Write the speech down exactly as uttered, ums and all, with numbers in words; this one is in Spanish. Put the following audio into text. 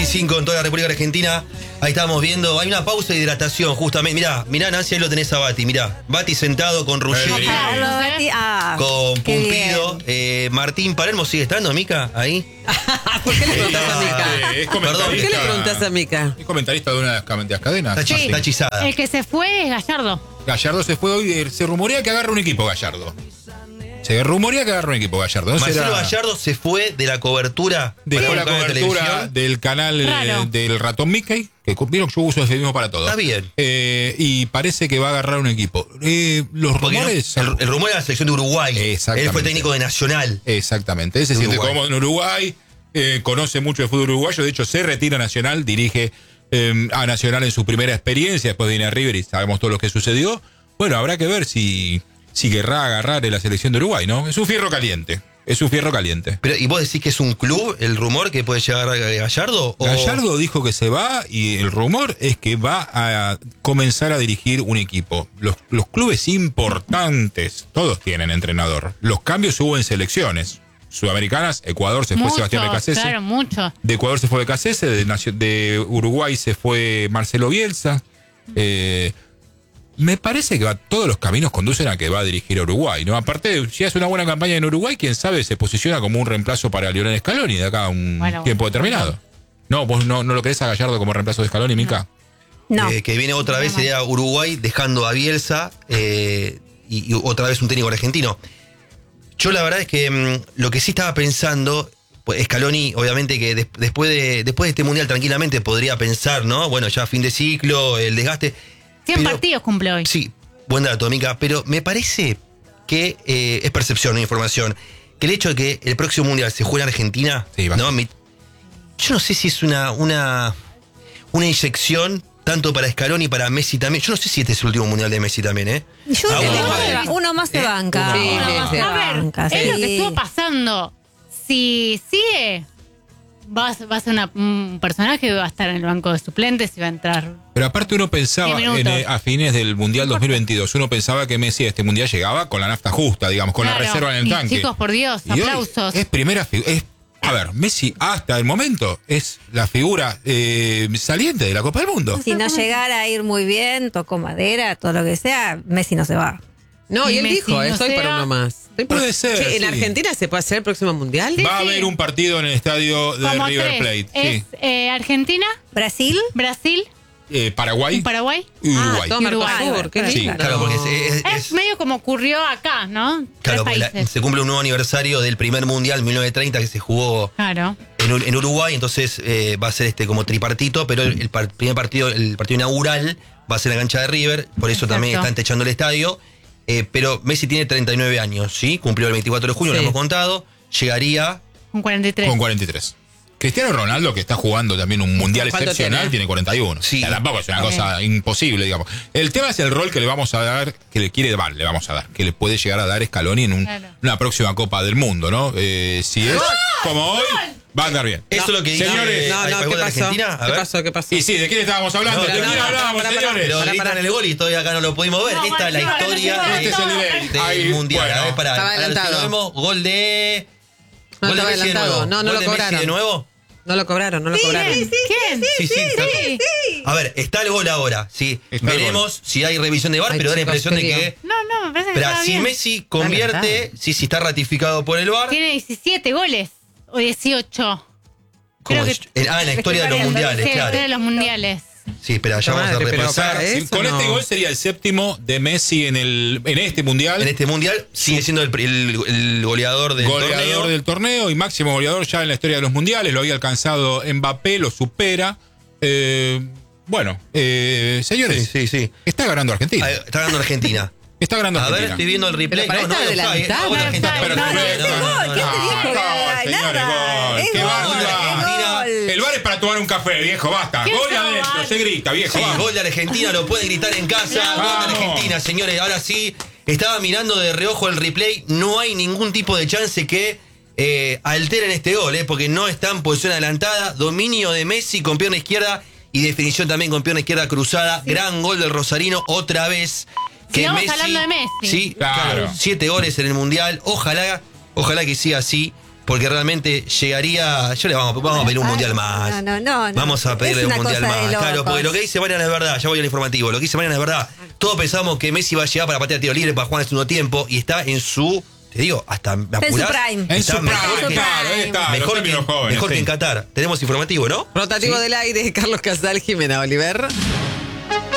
veinticinco en toda la República Argentina. Ahí estamos viendo, hay una pausa de hidratación justamente. Mirá, mirá Nancy, ahí lo tenés a Bati, mirá. Bati sentado con Ruggeri, Ah, con Pumpido. Eh, Martín Palermo sigue estando, Mica, ahí. ¿Por qué le preguntás a Mica? Eh, es Perdón, ¿Por qué le preguntás a Mica? Es comentarista de una de las, de las cadenas. Está, Sí. está hechizada. El que se fue es Gallardo. Gallardo se fue hoy. eh, Se rumorea que agarra un equipo Gallardo. Se rumorea que agarra un equipo Gallardo. ¿No Marcelo será- Gallardo se fue de la cobertura. Dejó para la un canal de cobertura televisión. del canal eh, Raro. del ratón Mickey, que vieron que yo uso ese mismo para todo. Está bien. Eh, y parece que va a agarrar un equipo. Eh, los Porque no- rumores. el, el rumor era la selección de Uruguay. Exactamente. Él fue técnico de Nacional. Exactamente. Él se De siente Uruguay. cómodo en Uruguay, eh, conoce mucho el fútbol uruguayo. De hecho, se retira a Nacional, dirige eh, a Nacional en su primera experiencia. Después viene a River y sabemos todo lo que sucedió. Bueno, habrá que ver si, si querrá agarrar en la selección de Uruguay, ¿no? Es un fierro caliente. Es un fierro caliente. Pero, ¿y vos decís que es un club el rumor que puede llegar a Gallardo? O... Gallardo dijo que se va y el rumor es que va a comenzar a dirigir un equipo. Los, los clubes importantes, todos tienen entrenador. Los cambios hubo en selecciones sudamericanas. Ecuador se fue Mucho, Sebastián Becasese. claro, mucho. De Ecuador se fue Becasese, de, Nacio- de Uruguay se fue Marcelo Bielsa. Eh, me parece que va- todos los caminos conducen a que va a dirigir a Uruguay, ¿no? Aparte, si hace una buena campaña en Uruguay, quién sabe, se posiciona como un reemplazo para Lionel Scaloni de acá a un Bueno, tiempo bueno. determinado. No, vos no, no lo querés a Gallardo como reemplazo de Scaloni, Mica. no. Eh, que viene otra vez sería Uruguay dejando a Bielsa eh, y, y otra vez un técnico argentino. Yo la verdad es que mm, lo que sí estaba pensando, pues Scaloni obviamente que des- después, de, después de este mundial tranquilamente podría pensar, ¿no? Bueno, ya fin de ciclo, el desgaste. cien Pero- partidos cumple hoy. Sí, buen dato, Mica, pero me parece que eh, es percepción, no información, que el hecho de que el próximo mundial se juegue en Argentina, Sí, va a ¿no? ser. Mi- yo no sé si es una, una, una inyección tanto para Scaloni y para Messi también. Yo no sé si este es el último mundial de Messi también, ¿eh? Yo Ah, creo uno que más. uno- uno más se ¿Eh? banca. Sí, Uno sí, más sí. se A ver, banca, es lo que sí. estuvo pasando. Si sigue, va, a- va a ser una- un personaje que va a estar en el banco de suplentes y va a entrar. Pero aparte uno pensaba, Diez minutos. en, eh, a fines del Mundial dos mil veintidós, uno pensaba que Messi a este Mundial llegaba con la nafta justa, digamos, con Claro. la reserva en el Y, tanque. chicos, por Dios, Y hoy aplausos. es primera figura. A ver, Messi hasta el momento es la figura eh, saliente de la Copa del Mundo. Si no llegara a ir muy bien, tocó madera, todo lo que sea, Messi no se va. No, y, Y él Messi dijo, no estoy para sea- uno más. Estoy para- Puede ser, Che, ¿en sí. Argentina se puede hacer el próximo mundial? Sí, Va a sí. haber un partido en el estadio de Como River tres. Plate. Es Sí. eh, Argentina, Brasil, Brasil, Eh, Paraguay Paraguay. y Uruguay. Ah, todo Uruguay. Mercosur, qué Sí, lindo. Claro, porque es, es- Es, es- medio como ocurrió acá, ¿no? claro, Tres porque la- países. se cumple un nuevo aniversario del primer mundial mil novecientos treinta que se jugó Claro. en, Ur- en Uruguay, entonces eh, va a ser este como tripartito, pero el, el par- primer partido, el partido inaugural va a ser en la cancha de River, por eso Exacto. también están techando el estadio. Eh, pero Messi tiene treinta y nueve años, ¿sí? Cumplió el veinticuatro de junio, Sí. lo hemos contado. Llegaría. Con cuarenta y tres. Con cuarenta y tres. Cristiano Ronaldo, que está jugando también un mundial ¿Cuánto excepcional, tiene? tiene cuarenta y uno. Sí. O sea, tampoco es una Sí. cosa imposible, digamos. El tema es el rol que le vamos a dar, que le quiere dar, le vamos a dar, que le puede llegar a dar Scaloni en un- Claro. una próxima Copa del Mundo, ¿no? Eh, si es como hoy, va a andar bien. Eso es lo que dice. Señores, No, ¿hay- no, hay ¿qué gol de pasó? Argentina? A ¿Qué ver. pasó? ¿Qué pasó? Y sí, ¿de quién estábamos hablando? No, ¿De no, quién no, hablábamos, pará, pará, señores? Pero Pará, gritan pará. el gol y todavía acá no lo pudimos ver. No, Esta es la bueno, historia no, Este es el nivel. del Ahí, mundial. bueno. A ver, pará, Estaba a ver si adelantado. lo vemos. Gol de. No, gol de estaba Messi de adelantado. nuevo. No, no Gol lo de Messi cobraron. de nuevo. No lo cobraron, no lo cobraron. ¿Quién? Sí, sí, está- Sí. A ver, está el gol ahora. Sí. Está el Veremos si hay revisión de V A R, Ay, pero da la chicos, impresión de qué que. lío. No, no, me parece que Pero estaba si bien. Messi convierte, sí, sí está ratificado por el V A R. Tiene diecisiete goles. O dieciocho. ¿Cómo creo es? que- En- ah, en la historia de los mundiales, Sí, claro. de los mundiales. Sí, espera, ya vamos a Madre, pero repasar. para Sí, eso con no. este gol sería el séptimo de Messi en el en este mundial. En este mundial sigue siendo el, el- el goleador del goleador torneo. del torneo y máximo goleador ya en la historia de los mundiales. Lo había alcanzado Mbappé, lo supera. Eh, bueno, eh, señores, Sí, sí, sí. está ganando Argentina. Ah, está ganando Argentina. Está ganando A ver, Argentina. estoy viendo el replay. Pero para No, no, esta hay offside, adelantada. no, bueno, Argentina- No, Pero no, perfecto. no, no, ¿quién te dijo que No, era señores, nada? gol. Es Qué gol, bárbaro. es gol. El bar es para tomar un café, viejo, basta. ¿Qué Gol es adentro, bar? se grita, viejo, Sí, vamos. gol de Argentina, lo pueden gritar en casa. No. Gol de Vamos. Argentina, señores. Ahora sí, estaba mirando de reojo el replay. No hay ningún tipo de chance que eh, alteren este gol, eh, porque no está en posición adelantada. Dominio de Messi con pierna izquierda y definición también con pierna izquierda cruzada. Gran gol del Rosarino otra vez. Que Sigamos Messi, hablando de Messi. Sí, Claro. claro. Siete goles en el Mundial. Ojalá, ojalá que siga así. porque realmente llegaría. Yo le vamos, vamos a pedir un Ay, mundial más. No, no, no. no. Vamos a pedirle Es un una mundial cosa de más. Claro, locos. porque lo que dice Mariana es verdad. Ya voy al informativo. Lo que dice Mariana es verdad. Todos pensamos que Messi va a llegar para patear tiro libre para jugar en el segundo tiempo y está en su. Te digo, hasta me en su apurás, prime. En está su prime, mejor que- claro, ahí está. Mejor, los que, términos jóvenes, mejor que sí. en Qatar. Tenemos informativo, ¿no? Rotativo Sí. del aire, Carlos Casal, Jimena Oliver.